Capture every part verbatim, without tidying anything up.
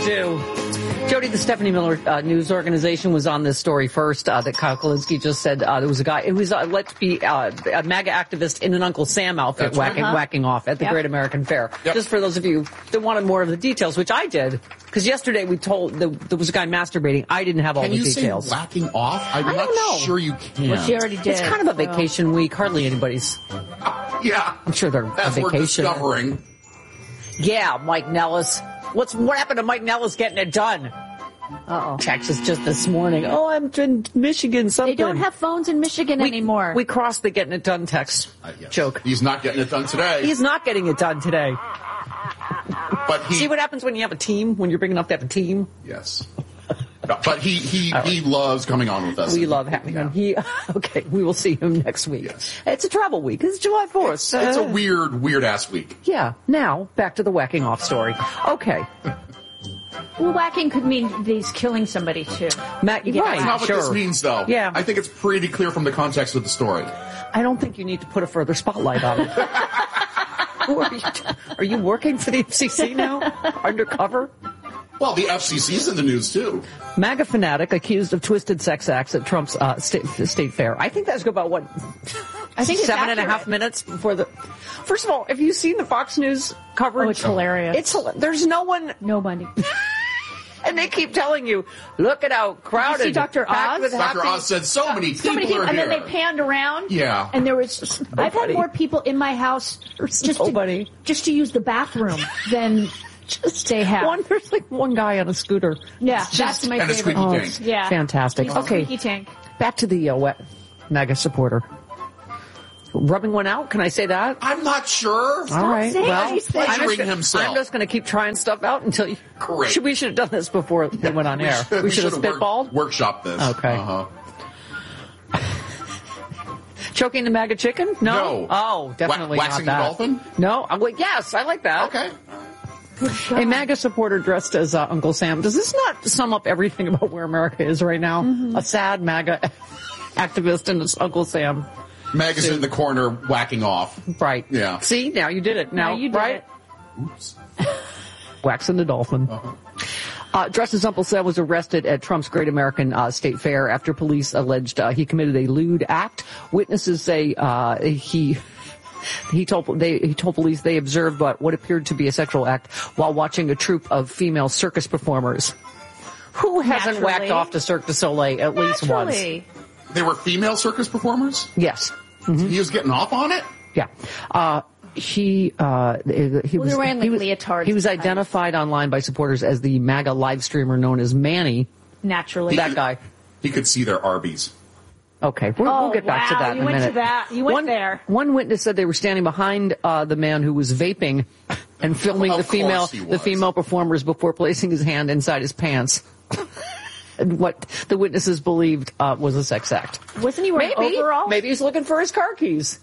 do. Jody, the Stephanie Miller uh, News Organization was on this story first uh, that Kyle Kulinski just said uh, there was a guy, it was, uh, let's be uh, a MAGA activist in an Uncle Sam outfit That's whacking, right. uh-huh. whacking off at the Yep. Great American Fair. Yep. Just for those of you that wanted more of the details, which I did, because yesterday we told the, there was a guy masturbating. I didn't have all Can the you details. say whacking off? I'm I not don't know. sure you can. Well, she already did. It's kind of a so. vacation week. Hardly anybody's. Yeah. I'm sure they're As on we're vacation. discovering. Yeah, Mike Nellis. What's what happened to Mike Nellis getting it done? Uh-oh. Texas just this morning. Oh, I'm in Michigan. Something. They don't have phones in Michigan we, anymore. We crossed the getting it done text Uh, yes. joke. He's not getting it done today. He's not getting it done today. But he, See what happens when you have a team, when you're big enough to have a team? Yes. No, but he he, All right. he loves coming on with us. We love having him. He, okay, we will see him next week. Yes. It's a travel week. It's July fourth. It's, it's a weird, weird ass week. Yeah. Now, back to the whacking off story. Okay. Well, whacking could mean he's killing somebody, too. Matt, Yeah. right. That's not what sure. this means, though. Yeah. I think it's pretty clear from the context of the story. I don't think you need to put a further spotlight on it. Who are you? Are you working for the F C C now? Undercover? Well, the F C C's in the news, too. MAGA fanatic accused of twisted sex acts at Trump's uh, state, state fair. I think that's about, what, I think it's seven and a half accurate. minutes before the... First of all, have you seen the Fox News coverage? Oh, it's hilarious. It's hila- There's no one... Nobody. And they keep telling you, look at how crowded... see Doctor packed Oz? with Doctor happy- Oz said so many people So many people, are and here. then they panned around. Yeah. And there was, I've had Nobody. more people in my house just Nobody. to, just to use the bathroom than just they have. One, there's like one guy on a scooter. Yeah, that's my and a favorite. squeaky Oh, tank. it's Yeah. fantastic. He's a Okay, squeaky tank. back to the uh, wet MAGA supporter. Rubbing one out? Can I say that? I'm not sure. All right. saying Well, these things. I'm Pleasuring just, himself. I'm just going to keep trying stuff out until you. Great. Should, we should have done this before they went on air. We We should have work- spitballed. Workshop this. Okay. Uh-huh. Choking the MAGA chicken? No. No. Oh, definitely Wa- waxing not the that. dolphin? No. Uh, well, yes, I like that. Okay. A MAGA supporter dressed as uh, Uncle Sam. Does this not sum up everything about where America is right now? Mm-hmm. A sad MAGA activist and it's Uncle Sam. Magazine in the corner whacking off. Right. Yeah. See, now you did it. Now, Now you did right? it. Oops. Waxing the dolphin. Uh-huh. Uh, dressed as Uncle Sam was arrested at Trump's Great American uh, State Fair after police alleged uh, he committed a lewd act. Witnesses say uh, he he told they he told police they observed what, what appeared to be a sexual act while watching a troupe of female circus performers. Who hasn't Naturally. whacked off to Cirque du Soleil at least once? Naturally. They were female circus performers? Yes. He was getting off on it? Yeah. Uh, he, uh, he Well, was, they're wearing, like, he was, leotards he was and identified online by supporters as the MAGA live streamer known as Manny. Naturally. That guy. He could see their Arby's. Okay, we'll, Oh, we'll get back to wow, that you in a went to minute. that. You went one, there. One witness said they were standing behind uh, the man who was vaping and filming Of the female course he the was. female performers before placing his hand inside his pants. And what the witnesses believed uh, was a sex act. Wasn't he wearing Maybe, overalls? maybe he's looking for his car keys.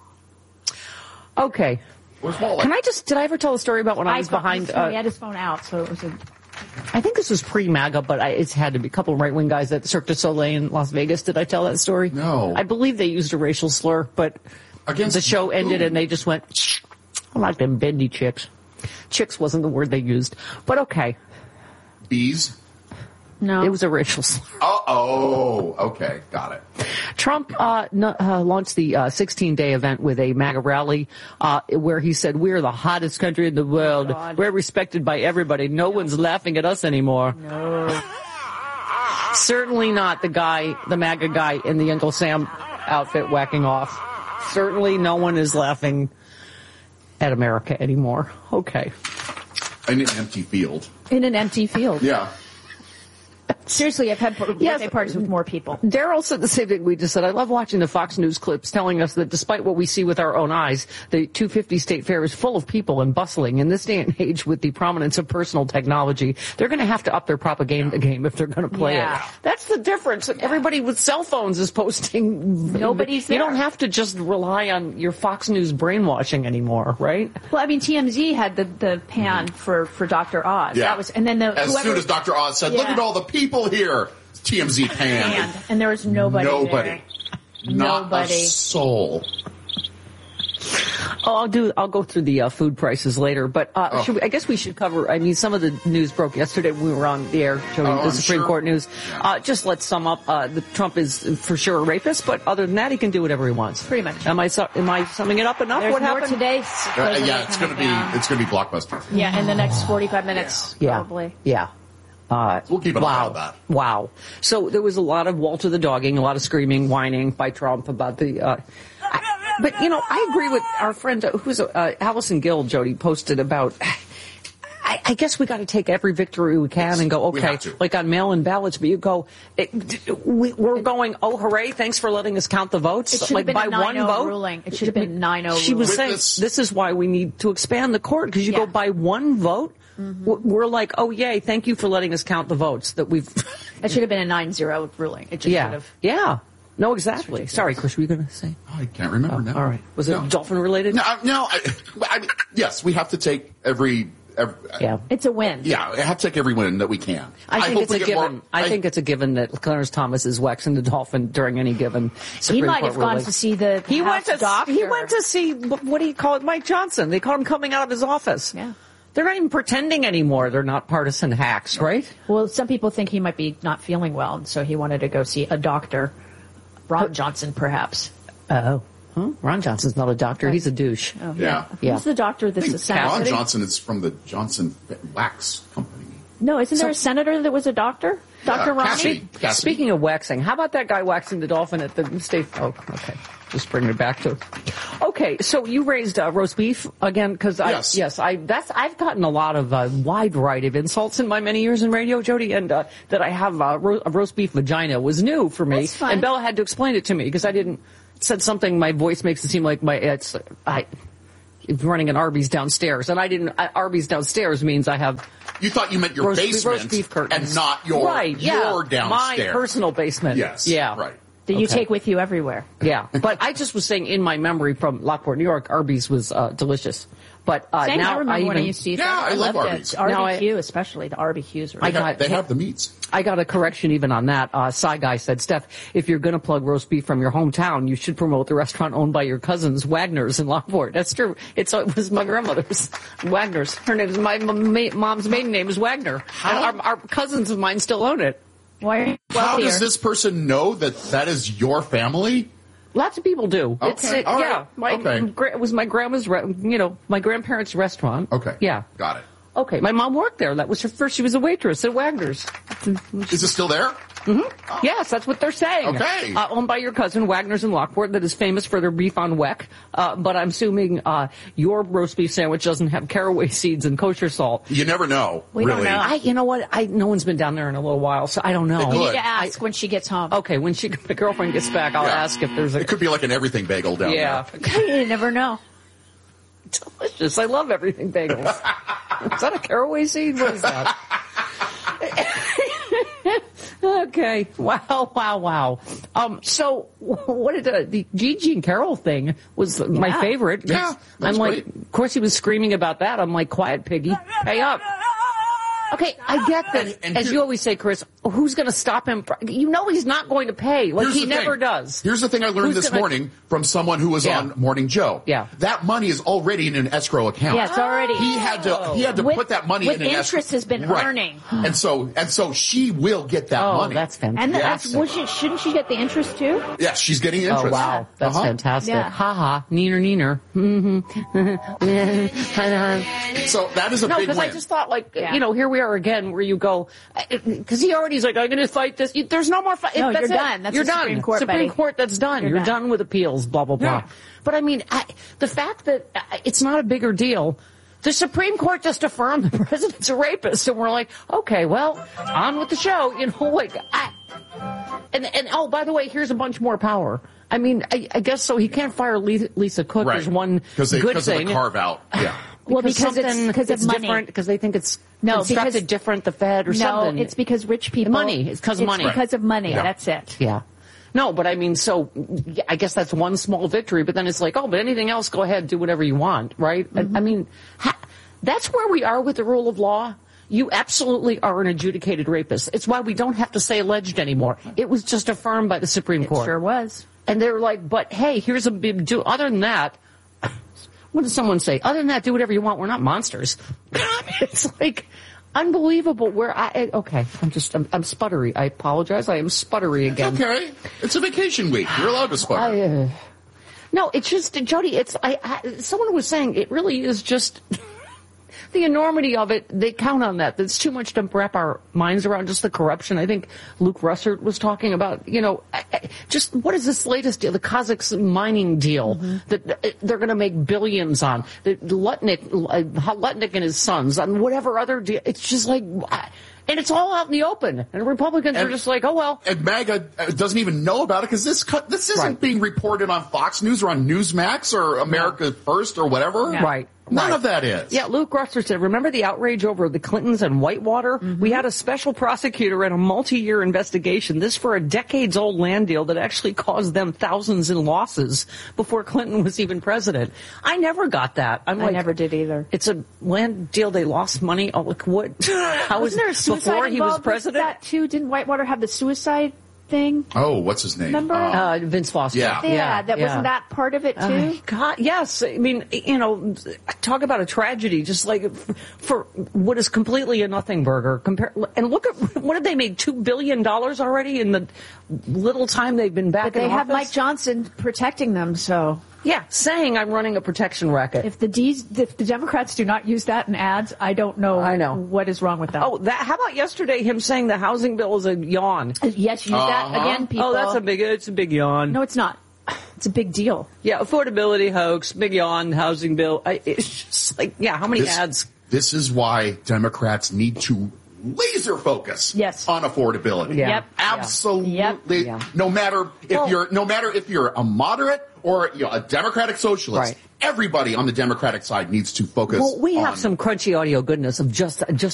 Okay. Where's Wally? Can I just, did I ever tell a story about when I, I was thought behind, he uh, had his phone out, so it was a... I think this was pre-MAGA, but I, it's had to be a couple of right-wing guys at Cirque du Soleil in Las Vegas. Did I tell that story? No. I believe they used a racial slur, but Against the show ended who? and they just went, I like them bendy chicks. Chicks wasn't the word they used, but okay. Bees? No. It was a racial slur. Oh, oh, okay. Got it. Trump uh, n- uh, launched the uh, sixteen-day event with a MAGA rally uh, where he said, we're the hottest country in the world. God. We're respected by everybody. No one's laughing at us anymore. No. Certainly not the guy, the MAGA guy in the Uncle Sam outfit whacking off. Certainly no one is laughing at America anymore. Okay. In an empty field. In an empty field. Yeah. Seriously, I've had birthday Yes. parties with more people. Daryl said the same thing we just said. I love watching the Fox News clips telling us that despite what we see with our own eyes, the two fifty State Fair is full of people and bustling. In this day and age with the prominence of personal technology, they're going to have to up their propaganda game if they're going to play Yeah. it. That's the difference. Everybody with cell phones is posting. Nobody's You there. don't have to just rely on your Fox News brainwashing anymore, right? Well, I mean, T M Z had the, the pan for, for Doctor Oz. Yeah. That was, and then the As whoever soon as Doctor Oz said, look Yeah. at all the people here. T M Z panned. panned, and there was nobody. Nobody. there. Not Nobody. a soul. Oh, I'll do. I'll go through the uh, food prices later, but uh, Oh. should we, I guess we should cover. I mean, some of the news broke yesterday when we were on the air showing Oh, the I'm Supreme sure. Court news. Yeah. Uh, just let's sum up. Uh, the Trump is for sure a rapist, but other than that, he can do whatever he wants. Pretty much. Am I su- am I summing it up enough? There's what more happened today. Uh, supposedly yeah, it's going to coming be down. it's going to be blockbuster. Yeah, in the next forty-five minutes, Yeah, probably. yeah. Uh, We'll keep an eye wow. on that. Wow. So there was a lot of Walter the dogging, a lot of screaming, whining by Trump about the. Uh, I, but you know, I agree with our friend uh, who's uh, Allison Gill. Jody posted about. I, I guess we got to take every victory we can and go, we okay, have to. like on mail-in ballots, but you go, it, we, we're going, oh, hooray, thanks for letting us count the votes. It should like have been by a one nine oh vote. ruling. It should have been nine oh She was ruling. saying Witness- this is why we need to expand the court, because you Yeah. go by one vote. w We're like, oh, yay, thank you for letting us count the votes that we've. It should have been a nine zero ruling. It just should yeah. have. Yeah. No, exactly. Sorry, Chris, were you going to say? Oh, I can't remember now. All right. Was it No. dolphin related? No, I- no. I, I mean, yes, we have to take every. every Yeah. It's a win. Yeah, we have to take every win that we can. I think hope it's we a get given. more- I, think it's a given that Clarence Thomas is waxing the dolphin during any given Supreme He might Court have gone ruling. to see the He House went to doctor. he went to see what do you call it, Mike Johnson. They call him coming out of his office. Yeah. They're not even pretending anymore. They're not partisan hacks, right? Well, some people think he might be not feeling well, and so he wanted to go see a doctor. Ron Johnson, perhaps. Oh. Huh? Ron Johnson's not a doctor. He's a douche. Oh, Yeah. Yeah. Who's the doctor I that's think a senator? Ron Johnson is from the Johnson Wax Company. No, isn't there a So- senator that was a doctor? Doctor Ronnie? Cassidy. Cassidy. Speaking of waxing, how about that guy waxing the dolphin at the state? Oh, okay. Just bringing it back to. Okay, so you raised uh, roast beef again because I Yes. yes I that's I've gotten a lot of uh, wide variety of insults in my many years in radio, Jody, and uh, that I have uh, ro- a roast beef vagina was new for me, That's fine. and Bella had to explain it to me because I didn't said something. My voice makes it seem like my it's I. running an Arby's downstairs, and I didn't. I, Arby's downstairs means I have You thought you meant your roast, basement roast beef curtains and not your right, yeah, your downstairs. my personal basement. Yes. yeah, Right. That you Okay. take with you everywhere. Yeah, but I just was saying in my memory from Lockport, New York, Arby's was uh, delicious. But uh, Same, now I remember when I even- used to eat Yeah, that. I love loved Arby's. it. Now I- R B Q, especially the R B Qs. Were I They got- have, they have the meats. I got a correction even on that. Uh, Sci Guy said, Steph, if you're going to plug roast beef from your hometown, you should promote the restaurant owned by your cousins, Wagner's in Lockport. That's true. It's, it was my grandmother's, Wagner's. Her name is, my ma- mom's maiden name is Wagner. And our, our cousins of mine still own it. Why are you How wealthier? does this person know that that is your family? Lots of people do. It's, Okay, it, all right, yeah. My, okay. gra- it was my grandma's, re- you know, my grandparents' restaurant. Okay. Yeah. Got it. Okay. My mom worked there. That was her first. She was a waitress at Wagner's. Is it still there? Yes, that's what they're saying. Okay. Uh, owned by your cousin Wagner's in Lockport, that is famous for their beef on weck. Uh, but I'm assuming uh, your roast beef sandwich doesn't have caraway seeds and kosher salt. You never know. We don't really. know. I, you know what? I no one's been down there in a little while, so I don't know. It You could. need to ask when she gets home. Okay, when she the girlfriend gets back, I'll Yeah. ask if there's a It could be like an everything bagel down yeah. there. You never know. Delicious. I love everything bagels. Is that a caraway seed? What is that? Okay. Wow, wow, wow. Um, so what did the, the Gigi and Carol thing was my Yeah. favorite. Yeah, that was I'm like, great. of course he was screaming about that. I'm like, quiet, piggy, pay up. Okay, I get that. And- and As here- you always say, Chris, who's going to stop him? fr- You know he's not going to pay. Like Here's he the never thing. does. Here's the thing I learned Who's this gonna- morning from someone who was Yeah. on Morning Joe. Yeah. That money is already in an escrow account. Yeah, it's already. He had to he had to With- put that money with in an interest escrow. has been Right. earning. And so and so she will get that Oh, money. that's fantastic. And that's, well, she, shouldn't she get the interest too? Yes, she's getting interest. Oh, wow. That's Uh-huh. fantastic. Yeah. Ha ha. Neener, neener. So that is a No, big because win. I just thought, like, Yeah. you know, here we are again, where you go, because he already's like, I'm going to fight this. You, there's no more fight. No, that's you're it. done. That's you're the done. Supreme Court, Supreme Betty. Court, that's done. You're, You're done. done. with appeals, blah, blah, blah. Yeah. But I mean, I, the fact that uh, it's not a bigger deal. The Supreme Court just affirmed the president's a rapist, and we're like, okay, well, on with the show. You know, like, I, and and oh, by the way, here's a bunch more power. I mean, I, I guess so. He can't fire Lisa, Lisa Cook. right. There's one because they, good because of thing. the carve out. Yeah. Well, because it's- something- because of it's money. different, because they think it's No, constructed because- different, the Fed or no, something. it's because rich people. Money. It's 'cause of money. It's because of money. Yeah. That's it. Yeah. No, but I mean, so yeah, I guess that's one small victory, but then it's like, oh, but anything else, go ahead, do whatever you want, right? Mm-hmm. I, I mean, ha- that's where we are with the rule of law. You absolutely are an adjudicated rapist. It's why we don't have to say alleged anymore. It was just affirmed by the Supreme It Court. sure was. And they're like, but hey, here's a big do. Other than that, what does someone say? Other than that, do whatever you want. We're not monsters. It's like unbelievable. Where I okay, I'm just I'm, I'm sputtery. I apologize. I am sputtery again. It's okay. It's a vacation week. You're allowed to sputter. I, uh, no, it's just Jody. It's I, I. Someone was saying it really is just. The enormity of it, they count on that. There's too much to wrap our minds around, just the corruption. I think Luke Russert was talking about, you know, just what is this latest deal, the Kazakhs mining deal mm-hmm. that they're going to make billions on, the Lutnick, Lutnick and his sons, on whatever other deal. It's just like, and it's all out in the open. And Republicans and, are just like, oh, well. And MAGA doesn't even know about it because this this isn't right. being reported on Fox News or on Newsmax or America no. First or whatever. Yeah. Right. None right. of that is. Yeah, Luke Russert said, remember the outrage over the Clintons and Whitewater? Mm-hmm. We had a special prosecutor and a multi-year investigation. This for a decades-old land deal that actually caused them thousands in losses before Clinton was even president. I never got that. I'm I like, never did either. It's a land deal. They lost money. Oh, like what? How was there a suicide before he was president? That too? Didn't Whitewater have the suicide thing? Oh, what's his name? Remember? Uh, Vince Foster. Yeah. Yeah, yeah that yeah. wasn't that part of it too? Uh, God, yes. I mean, you know, talk about a tragedy, just like for what is completely a nothing burger. Compare, and look at, what did they make, two billion dollars already in the little time they've been back but in they have office? Mike Johnson protecting them, so. Yeah, saying I'm running a protection racket. If the D's, if the Democrats do not use that in ads, I don't know, I know. what is wrong with that. Oh, that, how about yesterday him saying the housing bill is a yawn? Yes, use uh-huh. that again, people. Oh, that's a big, it's a big yawn. No, it's not. It's a big deal. Yeah, affordability hoax, big yawn, housing bill. I, it's just like, yeah, how many this, ads? This is why Democrats need to laser focus yes. on affordability. Yeah. Yep. Absolutely. Yep. Yeah. No matter if well, you're no matter if you're a moderate or you know, a Democratic socialist, right. everybody on the Democratic side needs to focus Well, we on have some crunchy audio goodness of just just